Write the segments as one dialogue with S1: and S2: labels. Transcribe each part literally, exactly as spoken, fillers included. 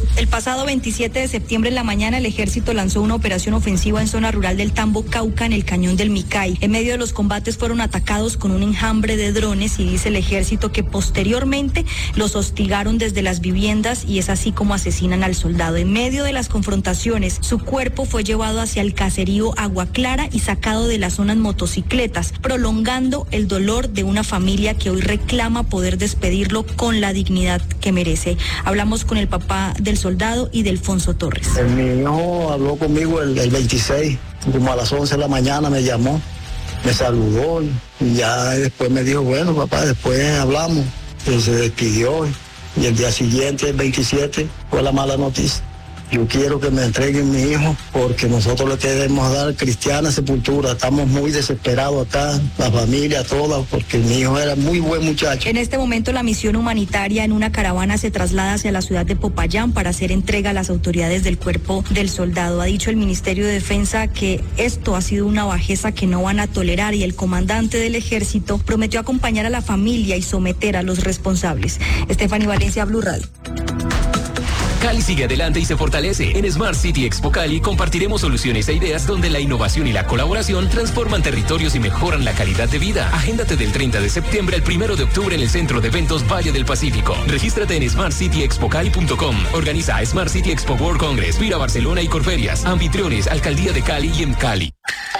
S1: El pasado veintisiete de septiembre en la mañana el ejército lanzó una operación ofensiva en zona rural del Tambo Cauca en el cañón del Micay. En medio de los combates fueron atacados con un enjambre de drones y dice el ejército que posteriormente los hostigaron desde las viviendas y es así como asesinan al soldado. En medio de las confrontaciones, su cuerpo fue llevado hacia el caserío Agua Clara y sacado de la zona en motocicletas, prolongando el dolor de una familia que hoy reclama poder despedirlo con la dignidad que merece. Hablamos con el papá del soldado y de Alfonso Torres.
S2: Mi hijo habló conmigo el, el veintiséis, como a las once de la mañana me llamó, me saludó y ya después me dijo, bueno papá, después hablamos. Y se despidió y el día siguiente, el veintisiete, fue la mala noticia. Yo quiero que me entreguen mi hijo porque nosotros le queremos dar cristiana sepultura. Estamos muy desesperados acá, la familia toda, porque mi hijo era muy buen muchacho.
S1: En este momento la misión humanitaria en una caravana se traslada hacia la ciudad de Popayán para hacer entrega a las autoridades del cuerpo del soldado. Ha dicho el Ministerio de Defensa que esto ha sido una bajeza que no van a tolerar y el comandante del ejército prometió acompañar a la familia y someter a los responsables. Estefany Valencia, Blue Radio.
S3: Cali sigue adelante y se fortalece. En Smart City Expo Cali compartiremos soluciones e ideas donde la innovación y la colaboración transforman territorios y mejoran la calidad de vida. Agéndate del treinta de septiembre al primero de octubre en el Centro de Eventos Valle del Pacífico. Regístrate en smart city expo cali punto com. Organiza Smart City Expo World Congress, Vira Barcelona y Corferias. Anfitriones, Alcaldía de Cali y EMCALI.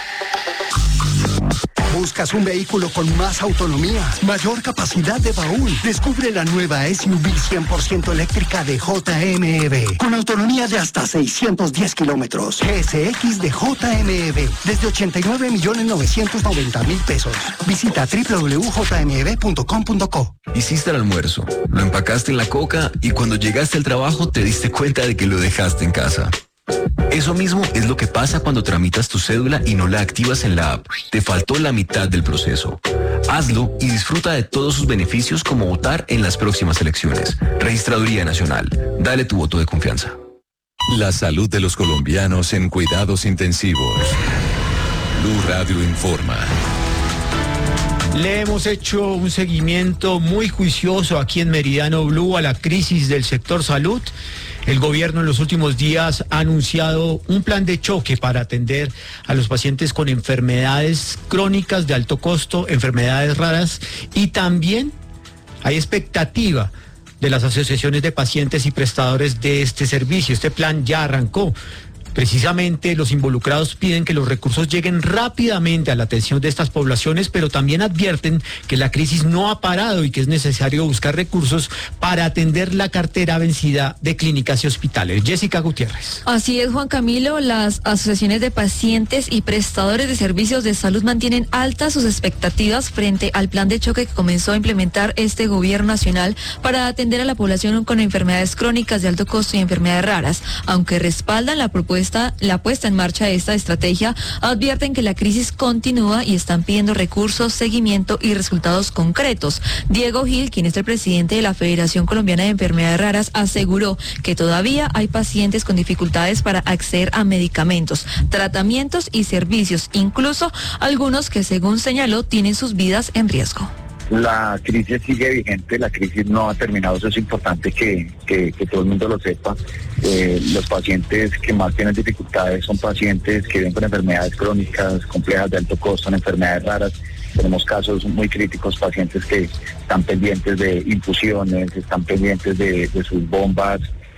S4: ¿Buscas un vehículo con más autonomía, mayor capacidad de baúl? Descubre la nueva S U V cien por ciento eléctrica de J M E V, con autonomía de hasta seiscientos diez kilómetros. G S X de J M E V, desde ochenta y nueve millones novecientos noventa mil pesos. Visita doble u doble u doble u punto j m e v punto com punto co.
S5: Hiciste el almuerzo, lo empacaste en la coca y cuando llegaste al trabajo te diste cuenta de que lo dejaste en casa. Eso mismo es lo que pasa cuando tramitas tu cédula y no la activas en la app. Te faltó la mitad del proceso. Hazlo y disfruta de todos sus beneficios como votar en las próximas elecciones. Registraduría Nacional. Dale tu voto de confianza.
S6: La salud de los colombianos en cuidados intensivos. Blue Radio informa.
S7: Le hemos hecho un seguimiento muy juicioso aquí en Meridiano Blue a la crisis del sector salud. El gobierno en los últimos días ha anunciado un plan de choque para atender a los pacientes con enfermedades crónicas de alto costo, enfermedades raras, y también hay expectativa de las asociaciones de pacientes y prestadores de este servicio. Este plan ya arrancó. Precisamente los involucrados piden que los recursos lleguen rápidamente a la atención de estas poblaciones, pero también advierten que la crisis no ha parado y que es necesario buscar recursos para atender la cartera vencida de clínicas y hospitales. Jessica Gutiérrez.
S8: Así es, Juan Camilo. Las asociaciones de pacientes y prestadores de servicios de salud mantienen altas sus expectativas frente al plan de choque que comenzó a implementar este gobierno nacional para atender a la población con enfermedades crónicas de alto costo y enfermedades raras. Aunque respaldan la propuesta la puesta en marcha de esta estrategia, advierten que la crisis continúa y están pidiendo recursos, seguimiento y resultados concretos. Diego Gil, quien es el presidente de la Federación Colombiana de Enfermedades Raras, aseguró que todavía hay pacientes con dificultades para acceder a medicamentos, tratamientos y servicios, incluso algunos que, según señaló, tienen sus vidas en riesgo.
S9: La crisis sigue vigente, la crisis no ha terminado, eso es importante que, que, que todo el mundo lo sepa. Eh, los pacientes que más tienen dificultades son pacientes que viven con enfermedades crónicas, complejas de alto costo, en enfermedades raras. Tenemos casos muy críticos, pacientes que están pendientes de infusiones, están pendientes de, de sus bombas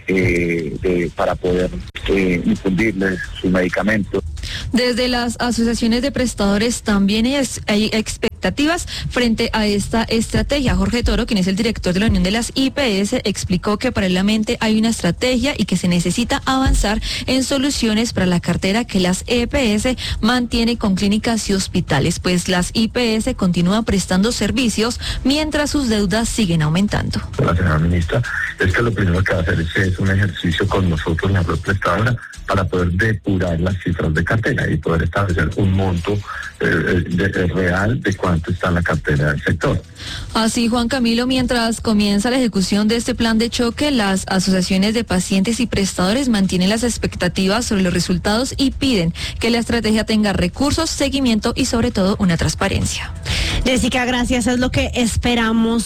S9: eh, de, para poder eh, infundirles sus medicamentos.
S8: Desde las asociaciones de prestadores también es, hay expectativas frente a esta estrategia. Jorge Toro, quien es el director de la Unión de las I P S, explicó que paralelamente hay una estrategia y que se necesita avanzar en soluciones para la cartera que las E P S mantiene con clínicas y hospitales, pues las I P S continúan prestando servicios mientras sus deudas siguen aumentando.
S10: La señora ministra, es que lo primero que va a hacer es, es un ejercicio con nosotros, la propia prestadora, para poder depurar las cifras de cartera y poder establecer un monto eh, de, de real de cuánto está en la cartera del sector.
S8: Así, Juan Camilo, mientras comienza la ejecución de este plan de choque, las asociaciones de pacientes y prestadores mantienen las expectativas sobre los resultados y piden que la estrategia tenga recursos, seguimiento y sobre todo una transparencia.
S11: Jessica, gracias. Es lo que esperamos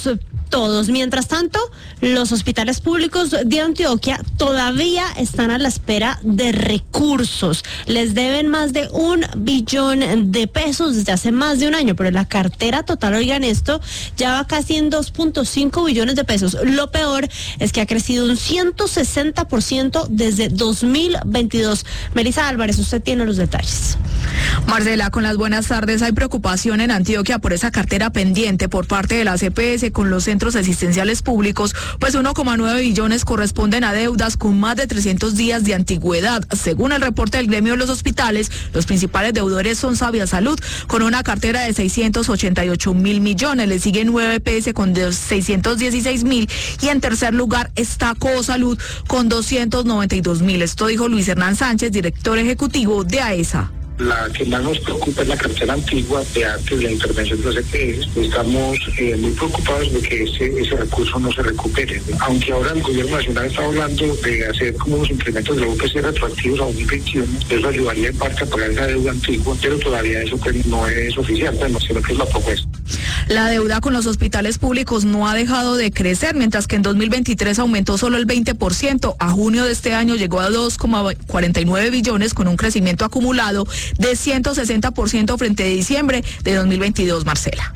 S11: todos. Mientras tanto, los hospitales públicos de Antioquia todavía están a la espera de recursos. Les deben más de un billón de pesos desde hace más de un año, pero la cartera total, oigan esto, ya va casi en dos punto cinco billones de pesos. Lo peor es que ha crecido un ciento sesenta por ciento desde dos mil veintidós. Melissa Álvarez, usted tiene los detalles.
S12: Marcela, con las buenas tardes, hay preocupación en Antioquia por esa cartera pendiente por parte de la C P S con los centros asistenciales públicos, pues uno coma nueve billones corresponden a deudas con más de trescientos días de antigüedad. Según el reporte del gremio de los hospitales, los principales deudores son Sabia Salud, con una cartera de seiscientos ochenta y ocho mil millones, le sigue nueve E P S con seiscientos dieciséis mil y en tercer lugar está Cosalud con doscientos noventa y dos mil. Esto dijo Luis Hernán Sánchez, director ejecutivo de AESA.
S13: La que más nos preocupa es la cartera antigua de antes de la intervención de los E P S. Estamos eh, muy preocupados de que ese, ese recurso no se recupere. Aunque ahora el gobierno nacional está hablando de hacer como unos incrementos de la U P C retroactivos a dos mil veintiuno, eso ayudaría en parte a pagar esa deuda antigua, pero todavía eso pues, no es oficial, bueno, sino que es la propuesta.
S12: La deuda con los hospitales públicos no ha dejado de crecer, mientras que en dos mil veintitrés aumentó solo el veinte por ciento. A junio de este año llegó a dos coma cuarenta y nueve billones con un crecimiento acumulado de ciento sesenta por ciento frente a diciembre de dos mil veintidós, Marcela.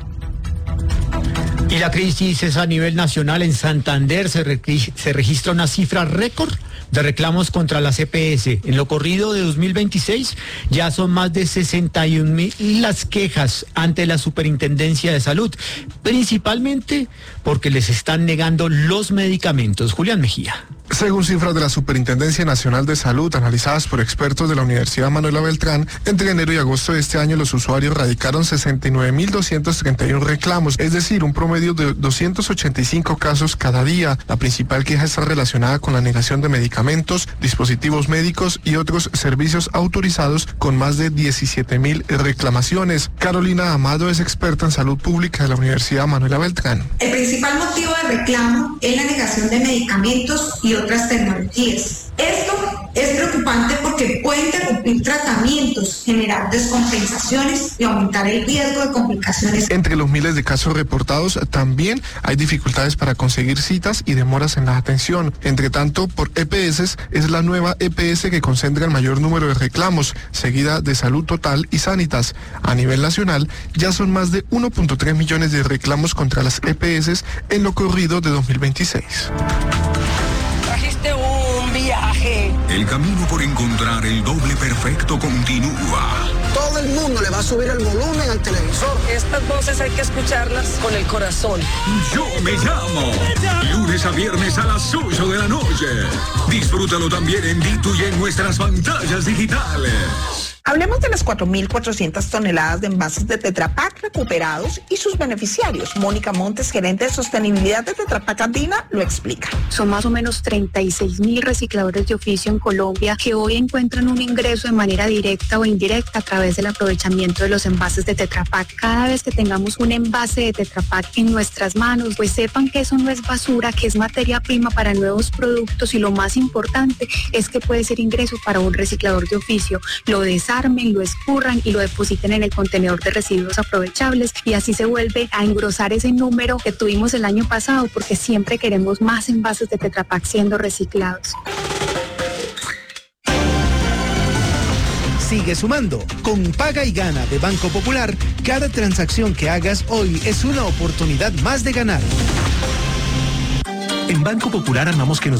S7: Y la crisis es a nivel nacional. En Santander se, re- se registra una cifra récord de reclamos contra la C P S. En lo corrido de dos mil veintiséis ya son más de sesenta y un mil las quejas ante la Superintendencia de Salud, principalmente porque les están negando los medicamentos. Julián Mejía.
S14: Según cifras de la Superintendencia Nacional de Salud, analizadas por expertos de la Universidad Manuela Beltrán, entre enero y agosto de este año los usuarios radicaron sesenta y nueve mil doscientos treinta y uno reclamos, es decir, un promedio de doscientos ochenta y cinco casos cada día. La principal queja está relacionada con la negación de medicamentos, dispositivos médicos y otros servicios autorizados, con más de diecisiete mil reclamaciones. Carolina Amado es experta en salud pública de la Universidad Manuela Beltrán.
S15: El principal motivo de reclamo es la negación de medicamentos y otras tecnologías. Esto es preocupante porque puede interrumpir tratamientos, generar descompensaciones y aumentar el riesgo de complicaciones.
S14: Entre los miles de casos reportados, también hay dificultades para conseguir citas y demoras en la atención. Entre tanto, por E P S es la nueva E P S que concentra el mayor número de reclamos, seguida de Salud Total y Sanitas. A nivel nacional, ya son más de uno punto tres millones de reclamos contra las E P S en lo corrido de dos mil veintiséis.
S16: Trajiste un viaje.
S17: El camino por encontrar el doble perfecto continúa.
S16: Todo el mundo le va a subir el volumen al televisor. Estas voces hay que escucharlas con el corazón.
S17: Yo me llamo. Lunes a viernes a las ocho de la noche. Disfrútalo también en Ditu y en nuestras pantallas digitales.
S18: Hablemos de las cuatro mil cuatrocientas toneladas de envases de Tetra Pak recuperados y sus beneficiarios. Mónica Montes, gerente de sostenibilidad de Tetra Pak Andina, lo explica.
S19: Son más o menos treinta y seis mil recicladores de oficio en Colombia que hoy encuentran un ingreso de manera directa o indirecta a través del aprovechamiento de los envases de Tetra Pak. Cada vez que tengamos un envase de Tetra Pak en nuestras manos, pues sepan que eso no es basura, que es materia prima para nuevos productos y lo más importante es que puede ser ingreso para un reciclador de oficio. Lo desarmen, lo escurran y lo depositen en el contenedor de residuos aprovechables y así se vuelve a engrosar ese número que tuvimos el año pasado, porque siempre queremos más envases de Tetra Pak siendo reciclados.
S20: Sigue sumando. Con Paga y Gana de Banco Popular, cada transacción que hagas hoy es una oportunidad más de ganar.
S21: En Banco Popular amamos que nos